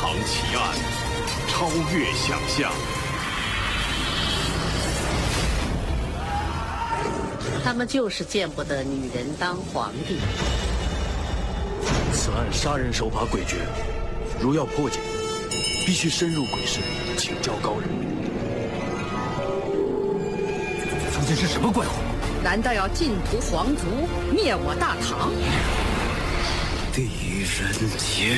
藏奇案，超越想象。 他们就是见不得女人当皇帝。 此案杀人手法诡谲，如要破解，必须深入鬼市，请教高人。 究竟是什么怪物？ 难道要尽屠皇族，灭我大唐？ 狄仁杰。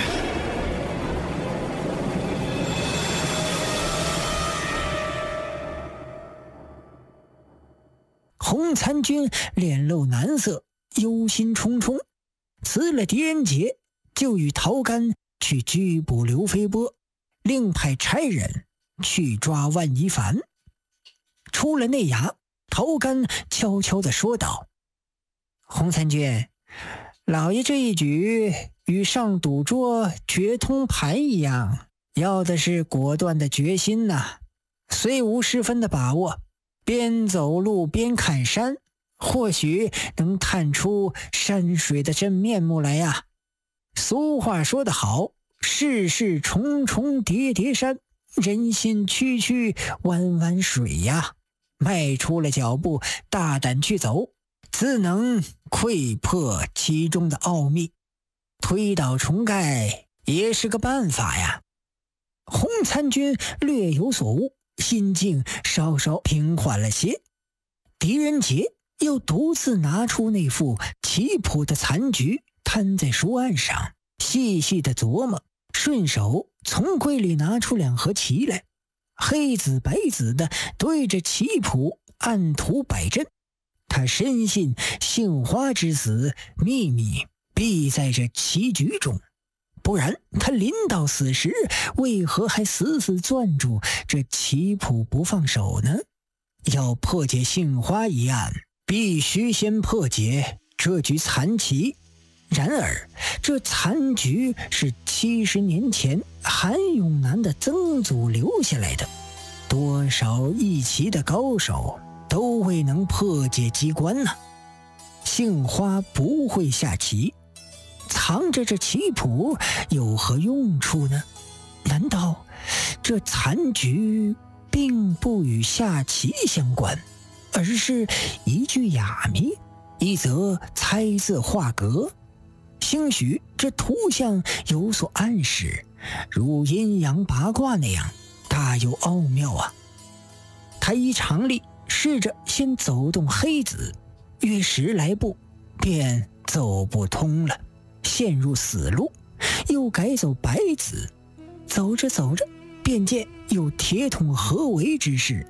洪参军脸露难色，忧心忡忡，辞了狄仁杰，就与陶干去拘捕刘飞波，另派差人去抓万一凡。出了内衙，陶干悄悄地说道：“洪参军，老爷这一举与上赌桌决通盘一样，要的是果断的决心呐。虽无十分的把握，边走路边看山，或许能探出山水的真面目来呀。俗话说得好，世事重重叠叠山，人心曲曲弯弯水呀。迈出了脚步，大胆去走，自能窥破其中的奥秘，推倒重盖也是个办法呀。”洪参军略有所悟，心境稍稍平缓了些。狄仁杰又独自拿出那副棋谱的残局，摊在书案上，细细的琢磨，顺手从柜里拿出2盒棋来，黑子白子的对着棋谱按图摆阵。他深信杏花之死秘密必在这棋局中，不然他临到死时，为何还死死攥住这棋谱不放手呢？要破解杏花一案，必须先破解这局残棋。然而这残局是70年前韩永南的曾祖留下来的，多少一棋的高手都未能破解机关呢。杏花不会下棋，藏着这棋谱有何用处呢？难道这残局并不与下棋相关，而是一句哑谜，一则猜测画格？兴许这图像有所暗示，如阴阳八卦那样，大有奥妙啊。他依常理试着先走动黑子，约10来步，便走不通了，陷入死路，又改走白子，走着走着，便见有铁桶合围之势，